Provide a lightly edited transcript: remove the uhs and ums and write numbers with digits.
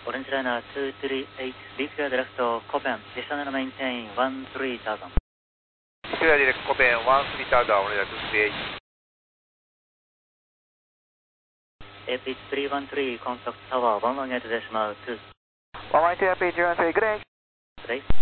Orange Liner 238, Victoria Direct Copen, descend and maintain 13,000. Victoria Direct Copen 13,000, Orange Liner 238. AP 313, contact tower 118.2. 112 AP 313, good day. Good day.